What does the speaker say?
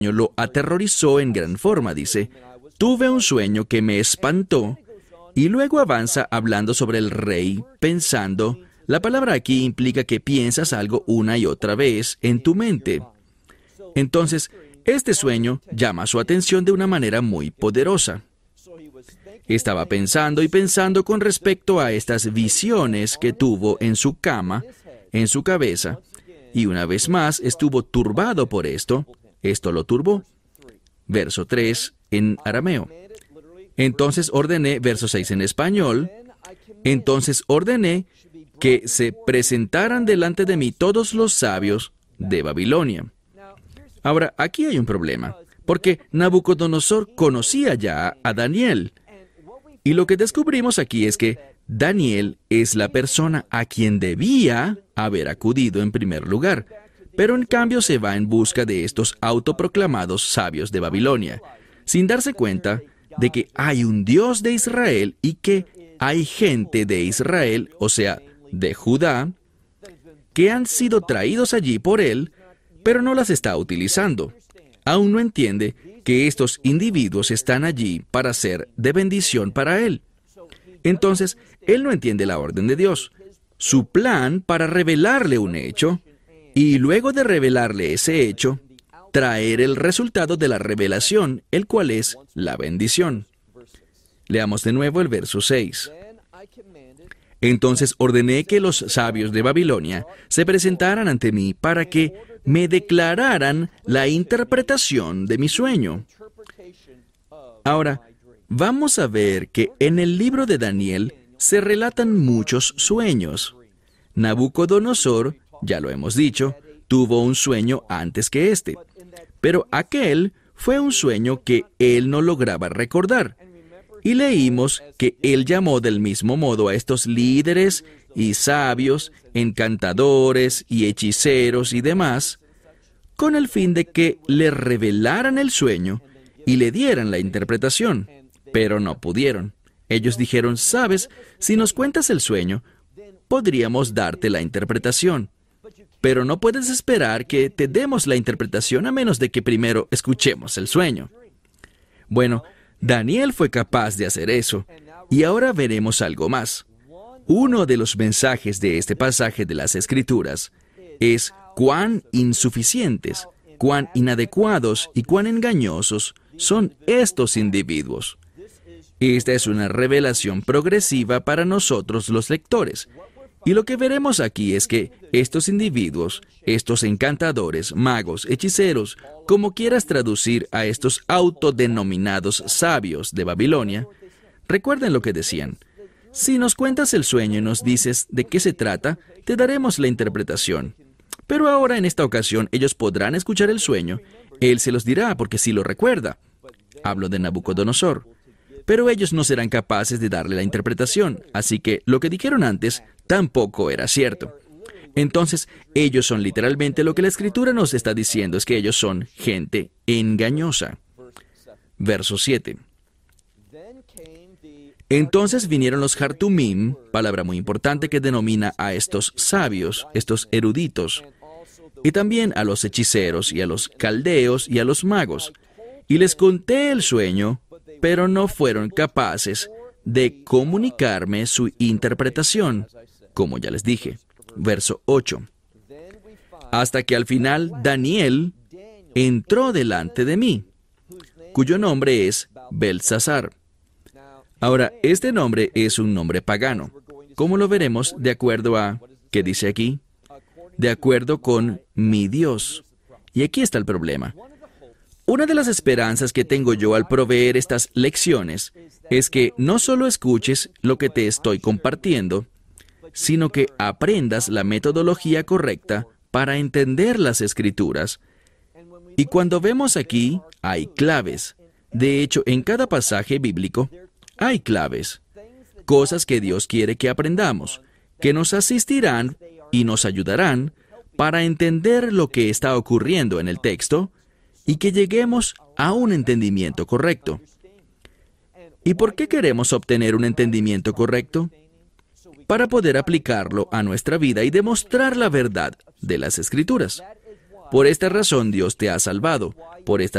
lo aterrorizó en gran forma. Dice, tuve un sueño que me espantó, y luego avanza hablando sobre el rey, pensando. La palabra aquí implica que piensas algo una y otra vez en tu mente. Entonces, este sueño llama su atención de una manera muy poderosa. Estaba pensando y pensando con respecto a estas visiones que tuvo en su cama, en su cabeza, y una vez más estuvo turbado por esto. Esto lo turbó. Verso 3 en arameo. Entonces ordené, verso 6 en español, entonces ordené que se presentaran delante de mí todos los sabios de Babilonia. Ahora, aquí hay un problema, porque Nabucodonosor conocía ya a Daniel. Y lo que descubrimos aquí es que Daniel es la persona a quien debía haber acudido en primer lugar, pero en cambio se va en busca de estos autoproclamados sabios de Babilonia, sin darse cuenta de que hay un Dios de Israel y que hay gente de Israel, o sea, de Judá, que han sido traídos allí por él, pero no las está utilizando. Aún no entiende que estos individuos están allí para ser de bendición para él. Entonces, él no entiende la orden de Dios, su plan para revelarle un hecho, y luego de revelarle ese hecho, traer el resultado de la revelación, el cual es la bendición. Leamos de nuevo el verso 6. Entonces ordené que los sabios de Babilonia se presentaran ante mí para que me declararan la interpretación de mi sueño. Ahora, vamos a ver que en el libro de Daniel se relatan muchos sueños. Nabucodonosor, ya lo hemos dicho, tuvo un sueño antes que este, pero aquel fue un sueño que él no lograba recordar. Y leímos que él llamó del mismo modo a estos líderes y sabios, encantadores y hechiceros y demás, con el fin de que le revelaran el sueño y le dieran la interpretación, pero no pudieron. Ellos dijeron, ¿sabes? Si nos cuentas el sueño, podríamos darte la interpretación, pero no puedes esperar que te demos la interpretación a menos de que primero escuchemos el sueño. Bueno, Daniel fue capaz de hacer eso, y ahora veremos algo más. Uno de los mensajes de este pasaje de las Escrituras es cuán insuficientes, cuán inadecuados y cuán engañosos son estos individuos. Esta es una revelación progresiva para nosotros los lectores. Y lo que veremos aquí es que estos individuos, estos encantadores, magos, hechiceros, como quieras traducir a estos autodenominados sabios de Babilonia, recuerden lo que decían. Si nos cuentas el sueño y nos dices de qué se trata, te daremos la interpretación. Pero ahora en esta ocasión ellos podrán escuchar el sueño, él se los dirá porque sí lo recuerda. Hablo de Nabucodonosor. Pero ellos no serán capaces de darle la interpretación, así que lo que dijeron antes tampoco era cierto. Entonces, ellos son literalmente lo que la Escritura nos está diciendo, es que ellos son gente engañosa. Verso 7. Entonces vinieron los Hartumim, palabra muy importante que denomina a estos sabios, estos eruditos, y también a los hechiceros y a los caldeos y a los magos, y les conté el sueño, pero no fueron capaces de comunicarme su interpretación, como ya les dije. Verso 8. Hasta que al final Daniel entró delante de mí, cuyo nombre es Belsasar. Ahora, este nombre es un nombre pagano. ¿Cómo lo veremos de acuerdo a, qué dice aquí? De acuerdo con mi Dios. Y aquí está el problema. Una de las esperanzas que tengo yo al proveer estas lecciones es que no solo escuches lo que te estoy compartiendo, sino que aprendas la metodología correcta para entender las Escrituras. Y cuando vemos aquí, hay claves. De hecho, en cada pasaje bíblico hay claves, cosas que Dios quiere que aprendamos, que nos asistirán y nos ayudarán para entender lo que está ocurriendo en el texto y que lleguemos a un entendimiento correcto. ¿Y por qué queremos obtener un entendimiento correcto? Para poder aplicarlo a nuestra vida y demostrar la verdad de las Escrituras. Por esta razón Dios te ha salvado. Por esta